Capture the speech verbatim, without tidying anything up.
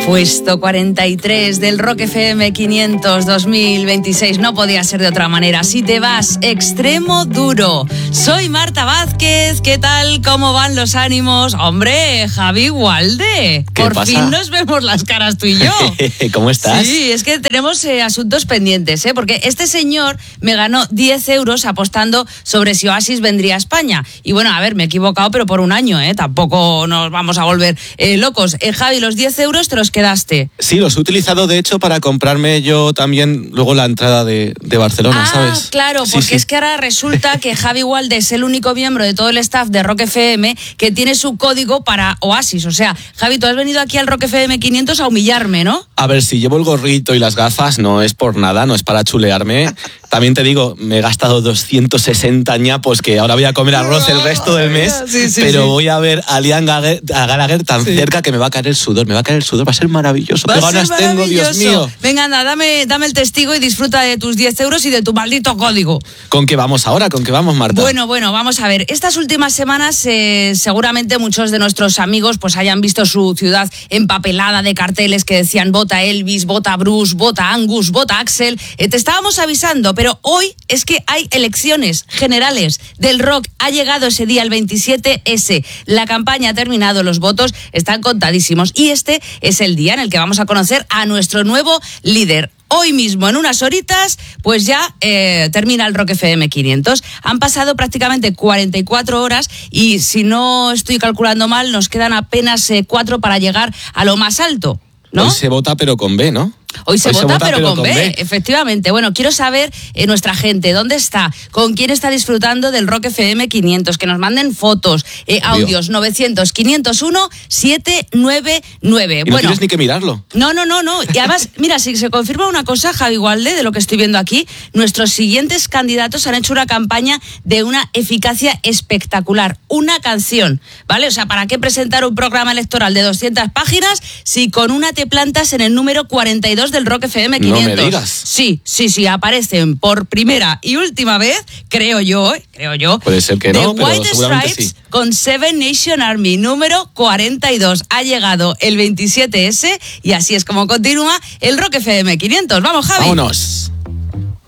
Puesto cuarenta y tres del Rock F M quinientos dos mil veintiséis. No podía ser de otra manera. Si te vas, extremo duro. Soy Marta Vázquez. ¿Qué tal? ¿Cómo van los ánimos? Hombre, Javi Walde. ¿Qué Por pasa? fin nos vemos las caras tú y yo. ¿Cómo estás? Sí, es que tenemos eh, asuntos pendientes, ¿eh? Porque este señor me ganó diez euros apostando sobre si Oasis vendría a España. Y bueno, a ver, me he equivocado, pero por un año, ¿eh? Tampoco nos vamos a volver eh, locos. Eh, Javi, los diez euros te los quedaste. Sí, los he utilizado de hecho para comprarme yo también luego la entrada de, de Barcelona, ah, ¿sabes? Claro, Sí, porque sí. es que ahora resulta que Javi Walde es el único miembro de todo el staff de Rock F M que tiene su código para Oasis. O sea, Javi, tú has venido aquí al Rock F M quinientos a humillarme, ¿no? A ver, si llevo el gorrito y las gafas, no es por nada, no es para chulearme. También te digo, me he gastado doscientos sesenta ñapos que ahora voy a comer arroz el resto del mes, Sí, sí, pero sí. voy a ver a Liam Gallagher, a Gallagher tan Sí. cerca que me va a caer el sudor, me va a caer el sudor, va a ser maravilloso. Va ¡Qué a ser ganas tengo, Dios maravilloso. mío! Venga, anda, dame, dame el testigo y disfruta de tus diez euros y de tu maldito código. ¿Con qué vamos ahora? ¿Con qué vamos, Marta? Bueno, bueno, vamos a ver. Estas últimas semanas eh, seguramente muchos de nuestros amigos pues hayan visto su ciudad empapelada de carteles que decían vota Elvis, vota Bruce, vota Angus, vota Axel. Eh, te estábamos avisando, pero hoy es que hay elecciones generales del rock. Ha llegado ese día, el veintisiete ese. La campaña ha terminado, los votos están contadísimos y este es el día en el que vamos a conocer a nuestro nuevo líder. Hoy mismo, en unas horitas, pues ya eh, termina el Rock F M quinientos. Han pasado prácticamente cuarenta y cuatro horas y si no estoy calculando mal, nos quedan apenas eh, cuatro para llegar a lo más alto, ¿no? Hoy se vota pero con B, ¿no? Hoy se, Hoy vota, se vota, pero, pero con B, B, efectivamente. Bueno, quiero saber eh, nuestra gente, ¿dónde está? ¿Con quién está disfrutando del Rock F M quinientos? Que nos manden fotos, eh, audios, novecientos, quinientos uno, setecientos noventa y nueve. Y no bueno, tienes ni que mirarlo. No, no, no, no. Y además, mira, si se confirma una cosa, Javi Walde, de lo que estoy viendo aquí, nuestros siguientes candidatos han hecho una campaña de una eficacia espectacular. Una canción, ¿vale? O sea, ¿para qué presentar un programa electoral de doscientas páginas si con una te plantas en el número cuarenta y dos del Rock F M quinientos? No me digas. Sí, sí, sí, aparecen por primera y última vez, creo yo, creo yo. Puede ser que The no, pero White seguramente Stripes sí. Con Seven Nation Army, número cuarenta y dos. Ha llegado el veintisiete ese y así es como continúa el Rock F M quinientos. Vamos, Javi. Vámonos.